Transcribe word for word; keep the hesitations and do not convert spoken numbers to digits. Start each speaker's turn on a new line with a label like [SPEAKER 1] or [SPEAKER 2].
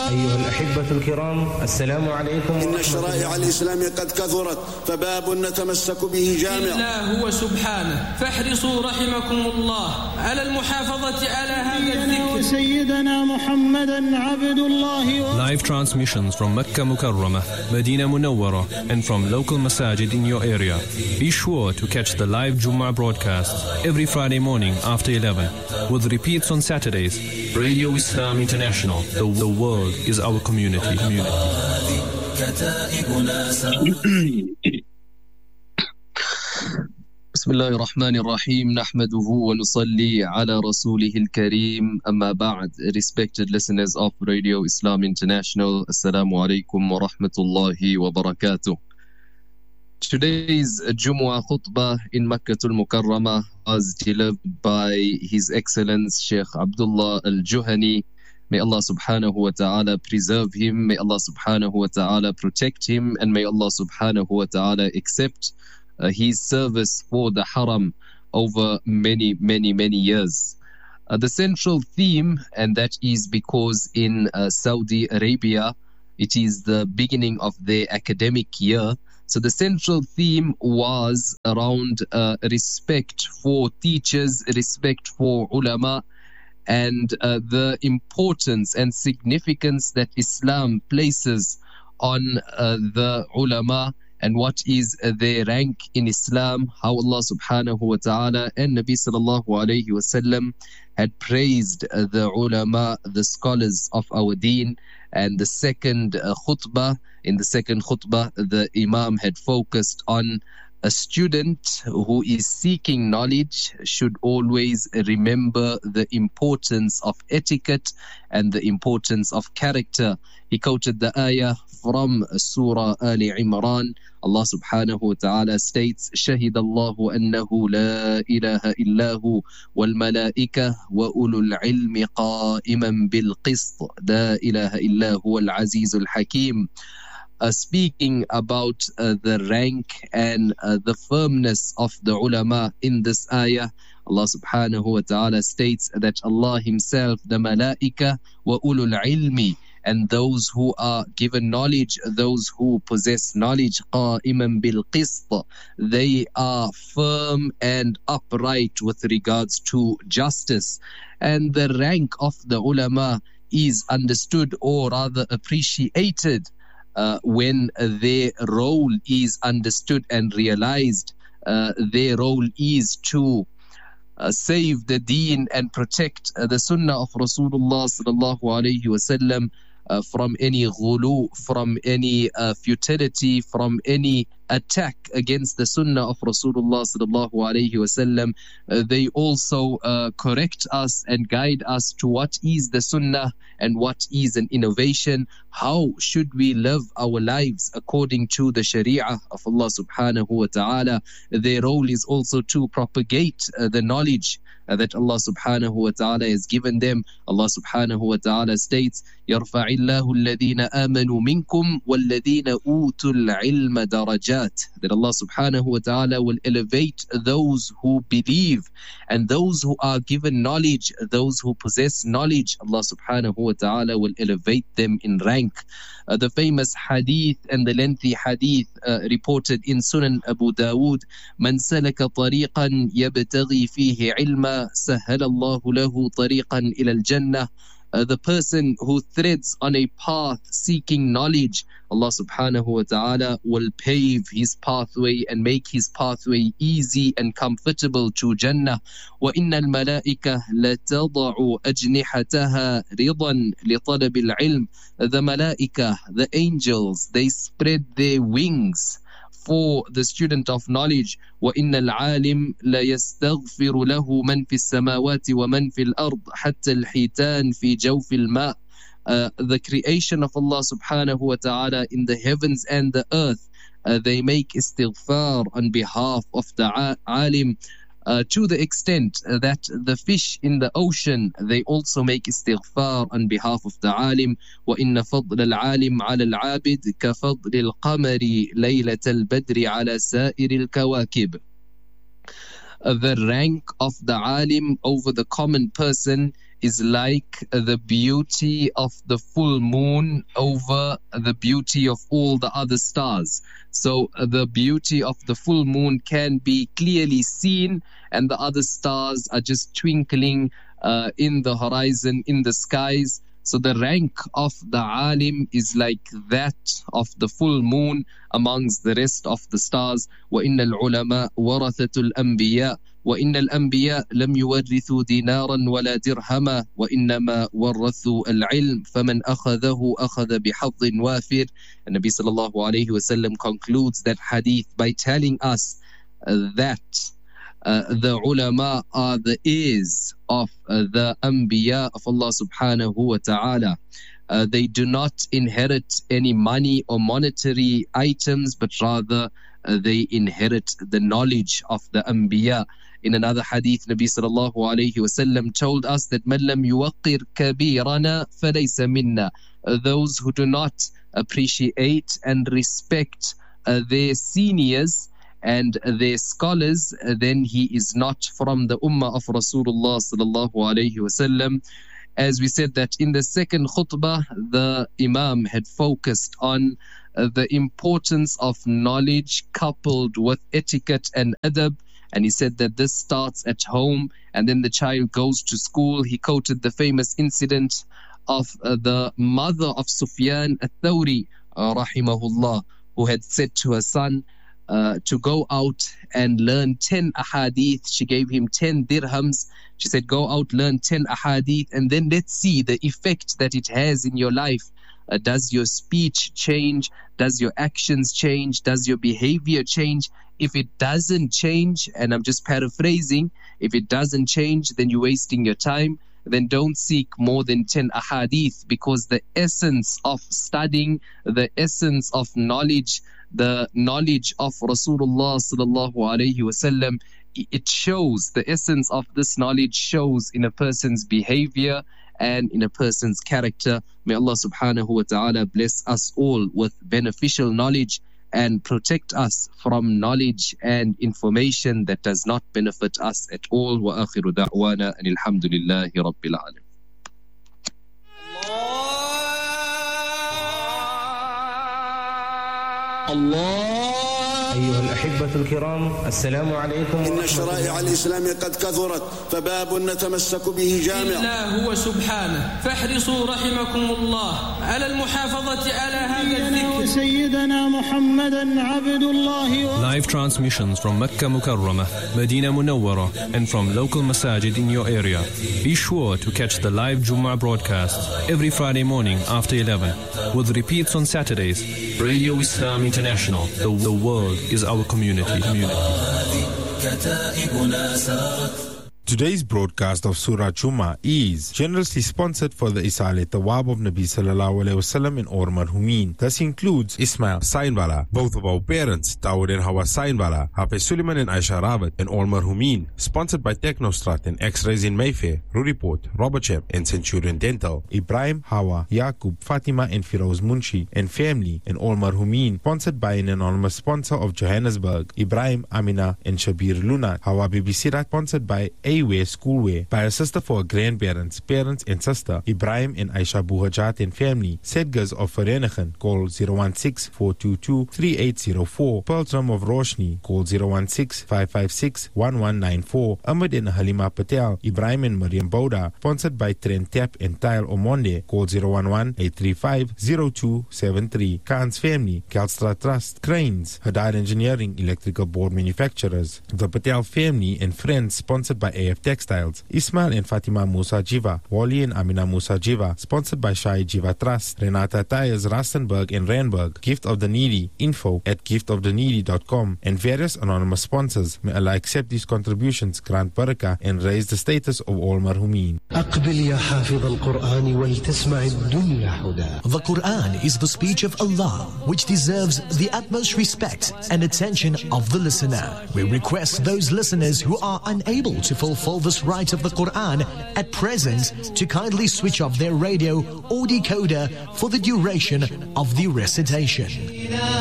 [SPEAKER 1] أيها الأحبة الكرام، السلام عليكم ورحمة الله.
[SPEAKER 2] إن شرائع الإسلام قد كثرت، فباب نتمسك به جامع
[SPEAKER 3] الله هو سبحانه، فاحرصوا رحمكم الله على المحافظة على هذا الذكر.
[SPEAKER 4] سيدنا محمدا عبد الله.
[SPEAKER 5] Live transmissions from Mecca Mukarramah, Medina Munawwara, and from local masajid in your area. Be sure to catch the live Jummah broadcast every Friday morning after eleven, with repeats on Saturdays. Radio Islam International, the, the world is our community. community.
[SPEAKER 6] بسم الله الرحمن الرحيم نحمده ونصلي على رسوله الكريم أما بعد. Respected listeners of Radio Islam International, Assalamu alaikum wa rahmatullahi wa barakatuh. Today's Jumu'ah khutbah in Makkah al-Mukarramah was delivered by His Excellence Sheikh Abdullah Al-Juhani. May Allah subhanahu wa ta'ala preserve him, may Allah subhanahu wa ta'ala protect him, and may Allah subhanahu wa ta'ala accept uh, his service for the haram over many, many, many years. Uh, the central theme, and that is because in uh, Saudi Arabia, it is the beginning of their academic year. So the central theme was around uh, respect for teachers, respect for ulama, and uh, the importance and significance that Islam places on uh, the ulama and what is uh, their rank in Islam, how Allah subhanahu wa ta'ala and Nabi sallallahu alayhi wa sallam had praised uh, the ulama, the scholars of our deen. And the second uh, khutbah, in the second khutbah, the Imam had focused on a student who is seeking knowledge should always remember the importance of etiquette and the importance of character. He quoted the ayah from Surah Ali Imran. Allah subhanahu wa ta'ala states, شَهِدَ اللَّهُ أَنَّهُ لَا إِلَهَ إِلَّا هُ وَالْمَلَائِكَةُ وَأُولُو الْعِلْمِ قَائِمًا بِالْقِسْطِ لَا إِلَهَ إِلَّا هُوَ الْعَزِيزُ الْحَكِيمُ. Uh, speaking about uh, the rank and uh, the firmness of the ulama in this ayah, Allah subhanahu wa ta'ala states that Allah himself, the malaika, wa ulul ilmi, and those who are given knowledge, those who possess knowledge, qa'iman bil qist, they are firm and upright with regards to justice. And the rank of the ulama is understood, or rather appreciated, Uh, when uh, their role is understood and realized. Uh, their role is to uh, save the deen and protect uh, the sunnah of Rasulullah sallallahu alayhi wa sallam uh, from any ghulu, from any uh, futility, from any attack against the sunnah of Rasulullah sallallahu alayhi wa sallam. Uh, they also uh, correct us and guide us to what is the sunnah and what is an innovation. How should we live our lives according to the sharia of Allah subhanahu wa ta'ala? Their role is also to propagate uh, the knowledge uh, that Allah subhanahu wa ta'ala has given them. Allah subhanahu wa ta'ala states, يَرْفَعِ اللَّهُ الَّذِينَ آمَنُوا مِنْكُمْ وَالَّذِينَ أُوتُوا الْعِلْمَ دَرَجَاتٍ. That Allah subhanahu wa ta'ala will elevate those who believe and those who are given knowledge, those who possess knowledge. Allah subhanahu wa ta'ala will elevate them in rank. Uh, the famous hadith and the lengthy hadith uh, reported in Sunan Abu Dawood, من سلك طريقا يبتغي فيه علما سهل الله له طريقا إلى الجنة. Uh, the person who threads on a path seeking knowledge, Allah subhanahu wa ta'ala will pave his pathway and make his pathway easy and comfortable to Jannah. وَإِنَّ الْمَلَائِكَةَ لَتَضَعُ أَجْنِحَتَهَا رِضًا لِطَلَبِ الْعِلْمِ. The malaika, the angels, they spread their wings for the student of knowledge. وَإِنَّ الْعَالِمِ لَيَسْتَغْفِرُ لَهُ مَنْ فِي السَّمَاوَاتِ وَمَنْ فِي الْأَرْضِ حَتَّى الْحِيتَانِ فِي جَوْفِ الْمَاءِ. Uh, the creation of Allah subhanahu wa ta'ala in the heavens and the earth, uh, they make istighfar on behalf of the alim, uh, to the extent that the fish in the ocean, they also make istighfar on behalf of the alim. وَإِنَّ فَضْلَ الْعَالِمِ عَلَى الْعَابِدِ كَفَضْلِ الْقَمَرِ لَيْلَةَ الْبَدْرِ عَلى سَائِرِ الْكَوَاكِبِ. uh, the rank of the alim over the common person is like the beauty of the full moon over the beauty of all the other stars. So uh, the beauty of the full moon can be clearly seen, and the other stars are just twinkling uh, in the horizon, in the skies. So the rank of the alim is like that of the full moon amongst the rest of the stars. وَإِنَّ الْعُلَمَاءَ وَرَثَةُ الْأَنْبِيَاءِ وَإِنَّ الْأَنْبِيَاءَ لَمْ يُوَرِّثُوا دِينَارًا وَلَا دِرْهَمًا وَإِنَّمَا وَرَّثُوا الْعِلْمَ فَمَنْ أَخَذَهُ أَخَذَ بِحَظٍ وَافِرٍ. And Nabi sallallahu alayhi wa sallam concludes that hadith by telling us uh, that uh, the ulama are the heirs of uh, the anbiya of Allah subhanahu wa ta'ala. Uh, they do not inherit any money or monetary items, but rather uh, they inherit the knowledge of the anbiya. In another hadith, Nabi sallallahu alayhi wa sallam told us that man lam yuwaqqir kabirana falaysa minna. Those who do not appreciate and respect uh, their seniors and their scholars, uh, then he is not from the ummah of Rasulullah sallallahu alayhi wa sallam. As we said that in the second khutbah, the Imam had focused on uh, the importance of knowledge coupled with etiquette and adab. And he said that this starts at home and then the child goes to school. He quoted the famous incident of uh, the mother of Sufyan al-Thawri, uh, rahimahullah, who had said to her son uh, to go out and learn ten ahadith. She gave him ten dirhams. She said, go out, learn ten ahadith, and then let's see the effect that it has in your life. Uh, does your speech change? Does your actions change? Does your behavior change? If it doesn't change, and I'm just paraphrasing, if it doesn't change, then you're wasting your time. Then don't seek more than ten ahadith, because the essence of studying, the essence of knowledge, the knowledge of Rasulullah sallallahu alayhi wa sallam, it shows, the essence of this knowledge shows in a person's behavior and in a person's character. May Allah subhanahu wa ta'ala bless us all with beneficial knowledge and protect us from knowledge and information that does not benefit us at all. Wa akhiru da'wana and alhamdulillahi rabbil alamin.
[SPEAKER 1] Allah. أيها الأحبة الكرام السلام عليكم.
[SPEAKER 2] إن شرائع الإسلام قد كثرت فباب نتمسك به جامع
[SPEAKER 3] إلا هو سبحانه فاحرصوا رحمكم الله على المحافظة على هذا الذكر.
[SPEAKER 4] سيدنا محمدا عبد الله.
[SPEAKER 5] Live transmissions from Mecca Mukarramah, Medina Munawwara, and from local masajid in your area. Be sure to catch the live Jummah broadcast every Friday morning after eleven, with repeats on Saturdays. Radio Islam International, the, the world is our community. community.
[SPEAKER 7] Today's broadcast of Surah Jummah is generously sponsored for the Isale Tawab of Nabi Sallallahu Alaihi Wasallam in Or Marhumin. This includes Ismail Sainwala, both of our parents, Dawood and Hawa Sainwala, Hafiz Suleiman and Aisha Rawat in Or Marhumin. Sponsored by Technostrat and X-Rays in Mayfair, Ruriport, Robertshire and Centurion Dental. Ibrahim, Hawa, Yaqub, Fatima and Firoz Munshi and family in Or Marhumin. Sponsored by an anonymous sponsor of Johannesburg, Ibrahim, Amina and Shabir Luna. Hawa Bibi Sirat, sponsored by A Wear Schoolwear, by a sister for her grandparents, parents and sister, Ibrahim and Aisha Buhajat and family. Sedgers of Verenigen, call zero one six, four two two, three eight zero four. Pearltram of Roshni, call zero one six, five five six, one one nine four. Ahmed and Halima Patel, Ibrahim and Mariam Bouda, sponsored by Trent Tap and Tile Omonde, call zero one one, eight three five, zero two seven three. Khan's family, Kelstra Trust, Cranes, Hadad Engineering, electrical board manufacturers. The Patel family and friends, sponsored by A F Textiles. Ismail and Fatima Musa Jiva, Wally and Amina Musa Jiva, sponsored by Shai Jiva Trust. Renata Tires, Rastenburg and Randburg. Gift of the Needy, info at gift of the needy dot com, and various anonymous sponsors. May Allah accept these contributions, grant barakah, and raise the status of all marhumin.
[SPEAKER 8] The Quran is the speech of Allah, which deserves the utmost respect and attention of the listener. We request those listeners who are unable to fulfill this right of the Quran at present to kindly switch off their radio or decoder for the duration of the recitation.